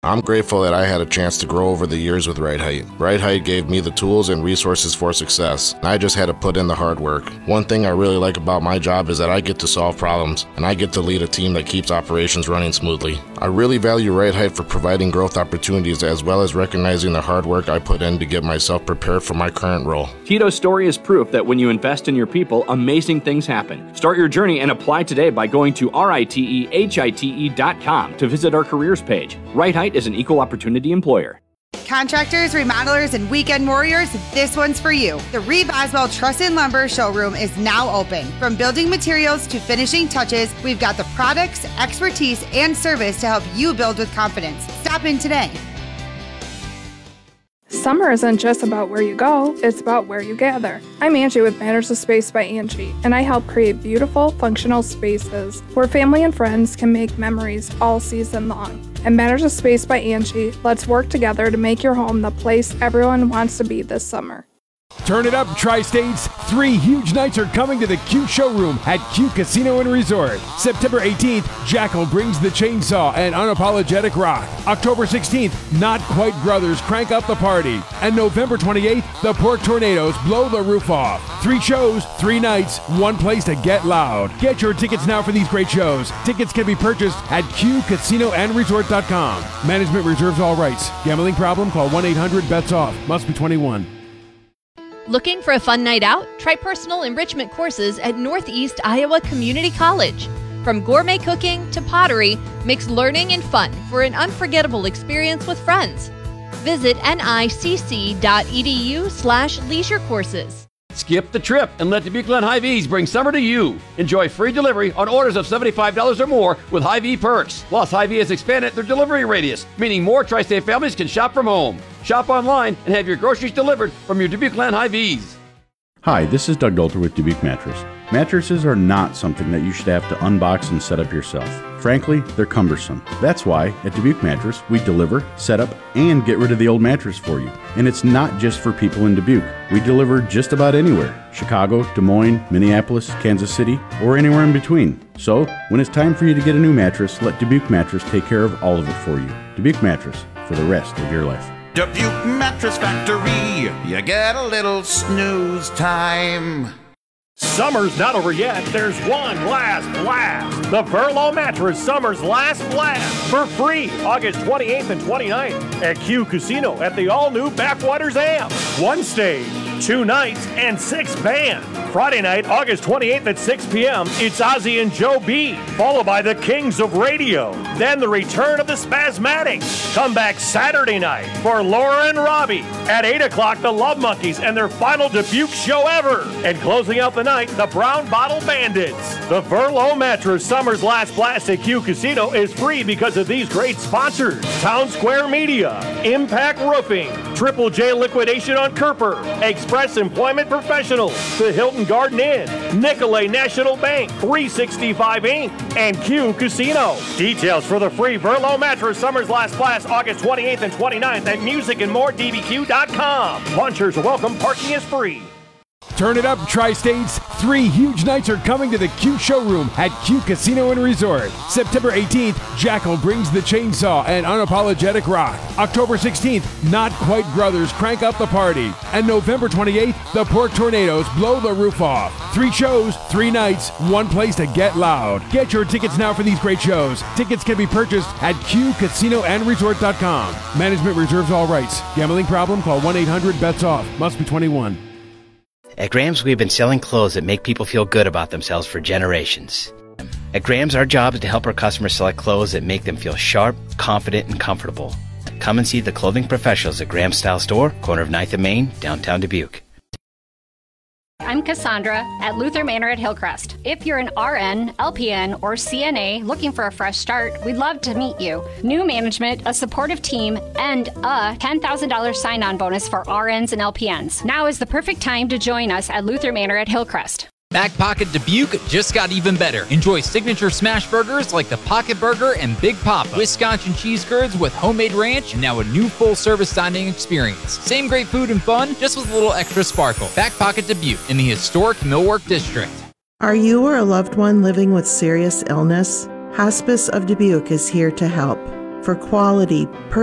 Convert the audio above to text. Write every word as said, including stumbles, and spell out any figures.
I'm grateful that I had a chance to grow over the years with Right Height. Right Height gave me the tools and resources for success. I just had to put in the hard work. One thing I really like about my job is that I get to solve problems, and I get to lead a team that keeps operations running smoothly. I really value Right Height for providing growth opportunities as well as recognizing the hard work I put in to get myself prepared for my current role. Tito's story is proof that when you invest in your people, amazing things happen. Start your journey and apply today by going to ritehite dot com to visit our careers page. Right Height is an equal opportunity employer. Contractors, remodelers, and weekend warriors, this one's for you. The Reeve Oswald Truss and Lumber showroom is now open. From building materials to finishing touches, we've got the products, expertise, and service to help you build with confidence. Stop in today. Summer isn't just about where you go, it's about where you gather. I'm Angie with Matters of Space by Angie, and I help create beautiful, functional spaces where family and friends can make memories all season long. At Matters of Space by Angie, let's work together to make your home the place everyone wants to be this summer. Turn it up, Tri-States. Three huge nights are coming to the Q Showroom at Q Casino and Resort. September eighteenth, Jackal brings the chainsaw and unapologetic rock. October sixteenth, Not Quite Brothers crank up the party. And November twenty-eighth, the Pork Tornadoes blow the roof off. Three shows, three nights, one place to get loud. Get your tickets now for these great shows. Tickets can be purchased at q casino and resort dot com. Management reserves all rights. Gambling problem? Call one eight hundred bets off. Must be twenty-one. Looking for a fun night out? Try personal enrichment courses at Northeast Iowa Community College. From gourmet cooking to pottery, mix learning and fun for an unforgettable experience with friends. Visit nicc.edu slash leisure courses. Skip the trip and let Dubuque Glen Hy-Vees bring summer to you. Enjoy free delivery on orders of seventy-five dollars or more with Hy-Vee perks. Plus, Hy-Vee has expanded their delivery radius, meaning more tri-state families can shop from home. Shop online and have your groceries delivered from your Dubuque Glen Hy-Vees. Hi, this is Doug Dolter with Dubuque Mattress. Mattresses are not something that you should have to unbox and set up yourself. Frankly, they're cumbersome. That's why at Dubuque Mattress, we deliver, set up, and get rid of the old mattress for you. And it's not just for people in Dubuque. We deliver just about anywhere. Chicago, Des Moines, Minneapolis, Kansas City, or anywhere in between. So, when it's time for you to get a new mattress, let Dubuque Mattress take care of all of it for you. Dubuque Mattress, for the rest of your life. Dubuque Mattress Factory, you get a little snooze time. Summer's not over yet. There's one last blast. The Verlo Mattress Summer's Last Blast for free August twenty-eighth and twenty-ninth at Q Casino at the all-new Backwaters Amp. One stage, two nights, and six bands. Friday night, August twenty-eighth at six p.m., it's Ozzy and Joe B, followed by the Kings of Radio. Then the return of the Spasmatics. Come back Saturday night for Laura and Robbie. At eight o'clock, the Love Monkeys and their final Dubuque show ever. And closing out the night, the Brown Bottle Bandits. The Verlo Mattress Summer's Last Blast at Q Casino is free because of these great sponsors. Town Square Media, Impact Roofing, Triple J Liquidation on Kerper, Express Employment Professionals, the Hilton Garden Inn, Nicolay National Bank, three sixty-five Incorporated, and Q Casino. Details for the free Verlo Mattress Summer's Last Blast August twenty-eighth and twenty-ninth at music and more d b q dot com. Punchers are welcome. Parking is free. Turn it up, Tri-States. Three huge nights are coming to the Q Showroom at Q Casino and Resort. September eighteenth, Jackal brings the chainsaw and unapologetic rock. October sixteenth, Not Quite Brothers crank up the party. And November twenty-eighth, the Pork Tornadoes blow the roof off. Three shows, three nights, one place to get loud. Get your tickets now for these great shows. Tickets can be purchased at q casino and resort dot com. Management reserves all rights. Gambling problem? Call one eight hundred bets off. Must be twenty-one. At Graham's, we've been selling clothes that make people feel good about themselves for generations. At Graham's, our job is to help our customers select clothes that make them feel sharp, confident, and comfortable. Come and see the clothing professionals at Graham's Style Store, corner of ninth and Main, downtown Dubuque. I'm Cassandra at Luther Manor at Hillcrest. If you're an R N, L P N, or C N A looking for a fresh start, we'd love to meet you. New management, a supportive team, and a ten thousand dollars sign-on bonus for R Ns and L P Ns. Now is the perfect time to join us at Luther Manor at Hillcrest. Back Pocket Dubuque just got even better. Enjoy signature smash burgers like the Pocket Burger and Big Papa, Wisconsin cheese curds with homemade ranch, and now a new full-service dining experience. Same great food and fun, just with a little extra sparkle. Back Pocket Dubuque in the historic Millwork District. Are you or a loved one living with serious illness? Hospice of Dubuque is here to help. For quality,